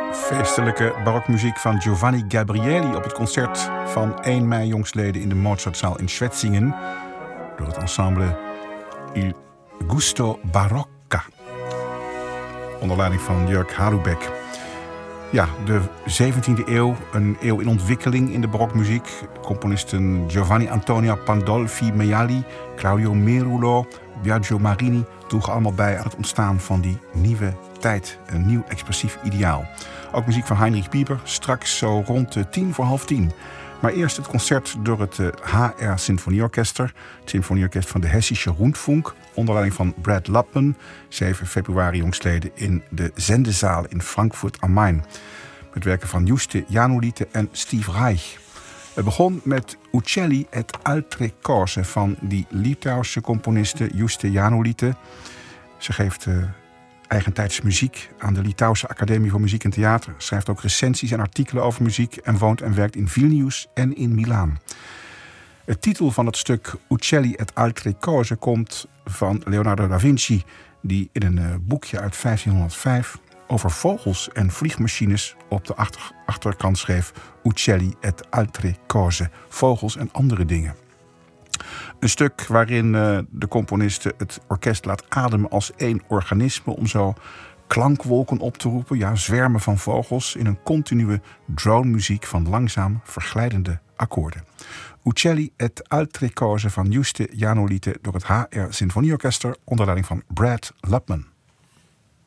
Feestelijke barokmuziek van Giovanni Gabrieli op het concert van 1 mei jongstleden in de Mozartzaal in Schwetzingen door het ensemble Il Gusto Barocca onder leiding van Jörg Halubeck. Ja, de 17e eeuw, een eeuw in ontwikkeling in de barokmuziek. Componisten Giovanni Antonio Pandolfi Maiali, Claudio Merulo, Biagio Marini droegen allemaal bij aan het ontstaan van die nieuwe tijd. Een nieuw expressief ideaal. Ook muziek van Heinrich Bieber, straks zo rond 10:45. Maar eerst het concert door het HR Sinfonieorchester. Het Sinfonieorkest van de Hessische Rundfunk. Onder leiding van Brad Lapman. 7 februari jongstleden in de Zendezaal in Frankfurt am Main. Met werken van Juste Janulite en Steve Reich. Het begon met Uccelli et altre cose van die Litouwse componiste Juste Janulite. Ze geeft eigentijds muziek aan de Litouwse Academie voor Muziek en Theater. Schrijft ook recensies en artikelen over muziek en woont en werkt in Vilnius en in Milaan. Het titel van het stuk Uccelli et altre cose komt van Leonardo da Vinci, die in een boekje uit 1505 over vogels en vliegmachines op de achterkant schreef Uccelli et altre cose, vogels en andere dingen. Een stuk waarin de componiste het orkest laat ademen als één organisme om zo klankwolken op te roepen, ja, zwermen van vogels in een continue dronemuziek van langzaam verglijdende akkoorden. Uccelli et altre cose van Juste Janulite door het HR Sinfonieorkester onder leiding van Brad Lapman.